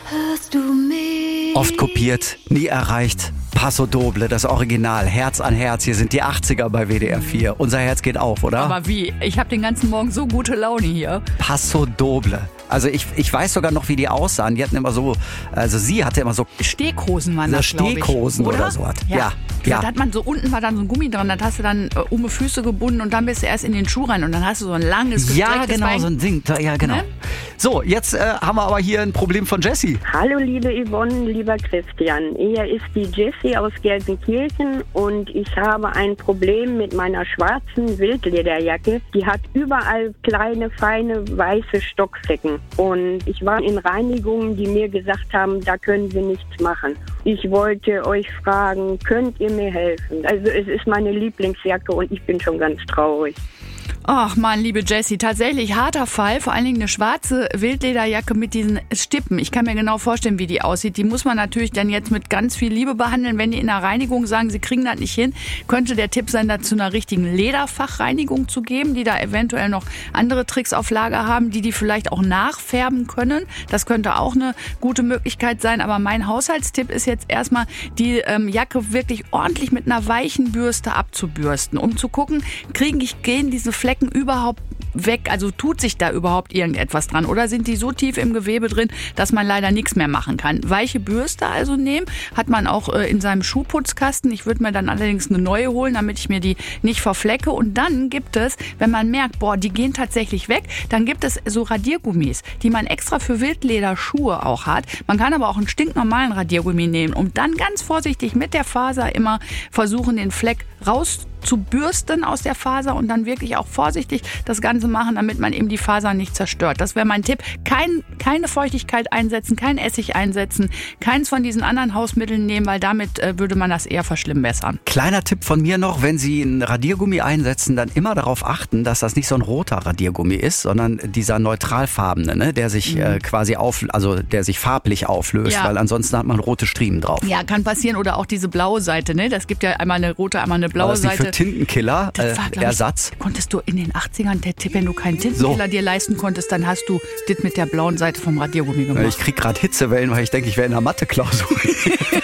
Hörst du mich? Oft kopiert, nie erreicht. Paso Doble, das Original, Herz an Herz. Hier sind die 80er bei WDR 4. Unser Herz geht auf, oder? Aber wie? Ich habe den ganzen Morgen so gute Laune hier. Paso Doble. Also ich weiß sogar noch, wie die aussahen. Die hatten immer so, also sie hatte immer so Stehhosen waren das, glaube ich. Stehhosen oder so. Ja. Da hat man so, unten war dann so ein Gummi dran, das hast du dann um die Füße gebunden und dann bist du erst in den Schuh rein und dann hast du so ein langes, ja, genau, Bein. so ein Ding. Ja, genau. Ne? So, jetzt haben wir aber hier ein Problem von Jessie. Hallo liebe Yvonne, lieber Christian. Hier ist die Jessie aus Gelsenkirchen und ich habe ein Problem mit meiner schwarzen Wildlederjacke. Die hat überall kleine, feine, weiße Stockflecken. Und ich war in Reinigungen, die mir gesagt haben, da können Sie nichts machen. Ich wollte euch fragen, könnt ihr mir helfen? Also es ist meine Lieblingsjacke und ich bin schon ganz traurig. Ach man, liebe Jessie, tatsächlich harter Fall, vor allen Dingen eine schwarze Wildlederjacke mit diesen Stippen. Ich kann mir genau vorstellen, wie die aussieht. Die muss man natürlich dann jetzt mit ganz viel Liebe behandeln. Wenn die in der Reinigung sagen, sie kriegen das nicht hin, könnte der Tipp sein, da zu einer richtigen Lederfachreinigung zu geben, die da eventuell noch andere Tricks auf Lager haben, die vielleicht auch nachfärben können. Das könnte auch eine gute Möglichkeit sein. Aber mein Haushaltstipp ist jetzt erstmal, die Jacke wirklich ordentlich mit einer weichen Bürste abzubürsten, um zu gucken, gehen diese Flecken überhaupt weg? Also tut sich da überhaupt irgendetwas dran? Oder sind die so tief im Gewebe drin, dass man leider nichts mehr machen kann? Weiche Bürste also nehmen, hat man auch in seinem Schuhputzkasten. Ich würde mir dann allerdings eine neue holen, damit ich mir die nicht verflecke. Und dann gibt es, wenn man merkt, die gehen tatsächlich weg, dann gibt es so Radiergummis, die man extra für Wildlederschuhe auch hat. Man kann aber auch einen stinknormalen Radiergummi nehmen und dann ganz vorsichtig mit der Faser immer versuchen, den Fleck rauszubürsten aus der Faser und dann wirklich auch vorsichtig das Ganze machen, damit man eben die Faser nicht zerstört. Das wäre mein Tipp. Keine Feuchtigkeit einsetzen, kein Essig einsetzen, keins von diesen anderen Hausmitteln nehmen, weil damit würde man das eher verschlimmbessern. Kleiner Tipp von mir noch, wenn Sie einen Radiergummi einsetzen, dann immer darauf achten, dass das nicht so ein roter Radiergummi ist, sondern dieser neutralfarbene, ne, der sich der sich farblich auflöst, weil ansonsten hat man rote Striemen drauf. Ja, kann passieren. Oder auch diese blaue Seite, ne? Das gibt ja einmal eine rote, einmal eine blaue das Seite. Für Tintenkiller, Ersatz. Konntest du in den 80ern, der Tipp, wenn du keinen Tintenkiller dir leisten konntest, dann hast du das mit der blauen Seite vom Radiergummi gemacht. Ich krieg gerade Hitzewellen, weil ich denke, ich wäre in der Mathe-Klausur.